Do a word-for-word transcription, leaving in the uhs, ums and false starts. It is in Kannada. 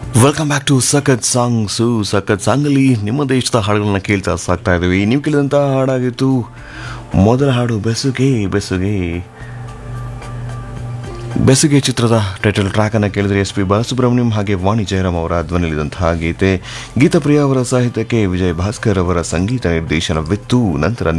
ವೆಲ್ಕಮ್ ಬ್ಯಾಕ್ ಟು ಸಖತ್ ಸಾಂಗ್ಸು ಸಖತ್ ಸಾಂಗಲ್ಲಿ ನಿಮ್ಮ ದೇಶದ ಹಾಡುಗಳನ್ನ ಕೇಳ್ತಾ ಸಾಕ್ತಾ ಇದ್ದೀವಿ. ನೀವು ಕೇಳಿದಂಥ ಹಾಡಾಗಿತ್ತು ಮೊದಲ ಹಾಡು ಬೆಸುಗೆ ಬೆಸುಗೆ ಬೆಸುಗೆ ಚಿತ್ರದ ಟೈಟಲ್ ಟ್ರ್ಯಾಕ್ ಅನ್ನು ಕೇಳಿದ್ರೆ ಎಸ್ ಪಿ ಬಾಲಸುಬ್ರಹ್ಮಣ್ಯಂ ಹಾಗೆ ವಾಣಿ ಜಯರಾಮ್ ಅವರ ಧ್ವನಿಲಿದಂತಹ ಗೀತೆ. ಗೀತಪ್ರಿಯ ಅವರ ಸಾಹಿತ್ಯಕ್ಕೆ ವಿಜಯ್ ಭಾಸ್ಕರ್ ಅವರ ಸಂಗೀತ ನಿರ್ದೇಶನವಿತ್ತು. ನಂತರ